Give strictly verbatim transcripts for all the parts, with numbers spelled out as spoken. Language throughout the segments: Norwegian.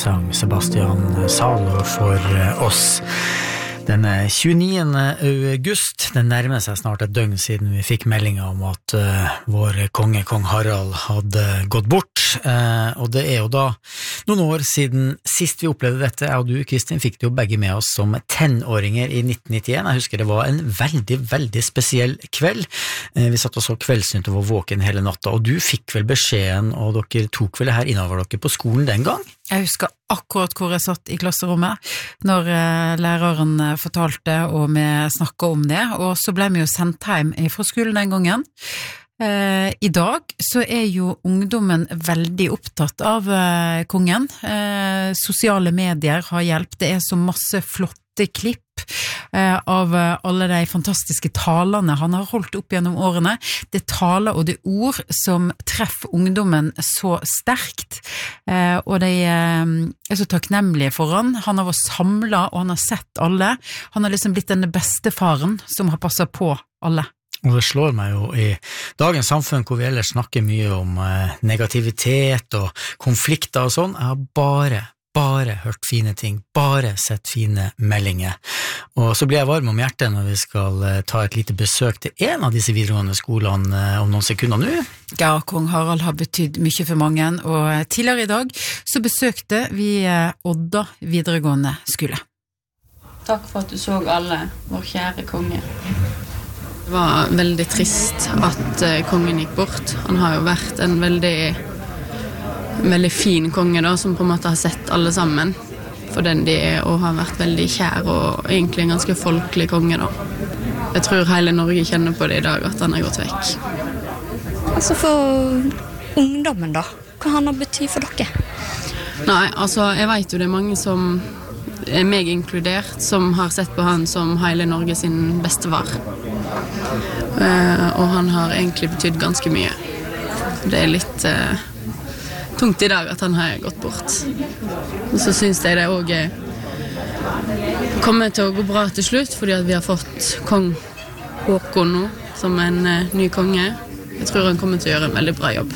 sang Sebastian Salo for oss. Denne tjueniende august, det nærmer seg snart et døgn siden vi fikk meldinga om at uh, vår konge, kong Harald, hadde gått bort. Uh, og det er jo da noen år siden sist vi opplevde dette. Jeg og du, Kristin, fikk det jo begge med oss som tenåringer i nitten nittien. Jeg husker det var en veldig, veldig spesiell kveld. Uh, vi satt og så Kveldsnytt og var våken hele natta, og du fikk vel beskjeden, og dere tok vel det her innover dere på skolen den gang? Jeg husker akkurat hvor jeg satt i klasserommet når uh, læreren uh, fortalte og vi snakket om det, og så ble vi jo sendt hjem fra skolen den gangen. Uh, I dag så er jo ungdommen veldig opptatt av uh, kongen. Uh, sosiale medier har hjelp, det er så masse flotte klipp av alle de fantastiske talene han har holdt opp gjennom årene. Det taler og det ord som treffer ungdommen så sterkt, og de er så takknemlige for han. Han har vært samlet, og han har sett alle. Han har liksom blitt denne bestefaren som har passet på alle. Og det slår meg jo i dagens samfunn, hvor vi ellers snakker mye om negativitet og konflikter og sånn. Jeg har bare bare hørt fine ting, bare sett fine meldinger. Og så blir jeg varm om hjertet når vi skal ta et lite besøk til en av disse videregående skolene om noen sekunder nå. Ja, kong Harald har betydd mye for mange, og tidligere i dag så besøkte vi Odda videregående skole. Takk for at du så alle, vår kjære konge. Det var veldig trist at kongen gikk bort. Han har jo vært en veldig En veldig fin konge da, som på en måte har sett alle sammen for den de er, og har vært veldig kjær og egentlig en ganske folkelig konge da. Jeg tror hele Norge kjenner på det i dag, at han er gått vekk. Altså for ungdommen da, hva han har betydd for dere? Nei, altså jeg vet jo det er mange som er meg inkludert, som har sett på han som hele Norge sin bestefar. Uh, og han har egentlig betydd ganske mye. Det er litt... Uh, tungt i dag at han har gått bort. Og så synes jeg det også kommer til å gå bra til slutt, fordi at vi har fått kong Håkon nå, som en uh, ny konge. Jeg tror han kommer til å gjøre en veldig bra jobb.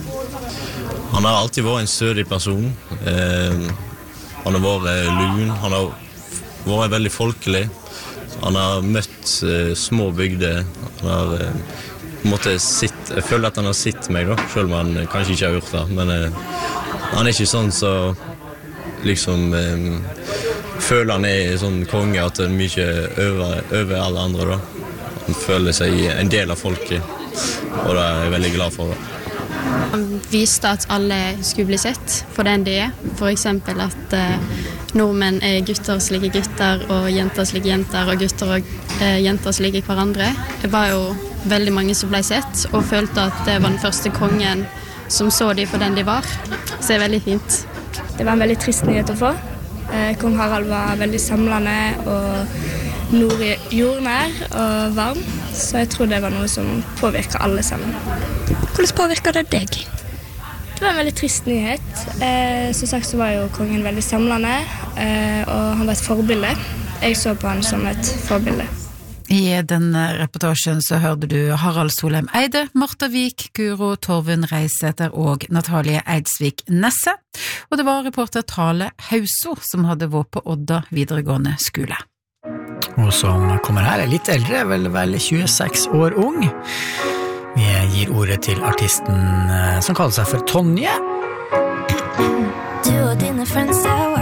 Han har alltid vært en stødig person. Eh, han har vært lun, han har vært veldig folkelig. Han har møtt eh, små bygder. Han har... Eh, måte sitt, jeg føler at han har sitt meg da, selv om han kanskje ikke har gjort det, men eh, han er ikke sånn så liksom eh, føler han er sånn konge at han er mye over, over alle andre da. Han føler seg en del av folket, og det er jeg veldig glad for da. Han viste at alle skulle bli sett for den de er, for eksempel at eh, nordmenn er gutter som liker gutter, og jenter som liker jenter, og gutter og eh, jenter som liker hverandre. Det var jo veldig mange som ble sett, og følte at det var den første kongen som så de for den de var. Så det er veldig fint. Det var en veldig trist nyhet å få. Eh, kong Harald var veldig samlende og nord- jordnær og varm, så jeg tror det var noe som påvirker alle sammen. Hvordan påvirker det deg? Det var en veldig trist nyhet. Eh, som sagt så var jo kongen veldig samlende, eh, og han var et forbilde. Jeg så på han som et forbilde. I denne reportasjen så hørte du Harald Solheim Eide, Martha Vik, Guro Torvund Reiseter og Natalie Eidsvik Nesse. Og det var reporter Tale Hauso som hadde vært på Odda videregående skole. Og som kommer her er litt eldre, vel vel tjueseks år ung. Vi gir ordet til artisten som kaller seg for Tonje. Du og dine friends er